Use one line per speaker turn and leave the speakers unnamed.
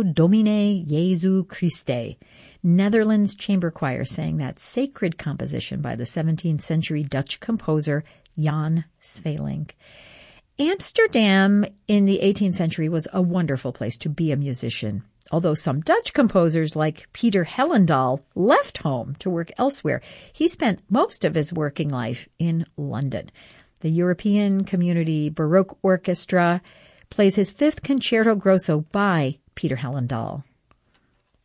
Domine Jesu Christe. Netherlands Chamber Choir sang that sacred composition by the 17th century Dutch composer Jan Sweelinck. Amsterdam in the 18th century was a wonderful place to be a musician. Although some Dutch composers like Peter Hellendaal left home to work elsewhere, he spent most of his working life in London. The European Community Baroque Orchestra plays his fifth Concerto Grosso by Peter Hellendaal.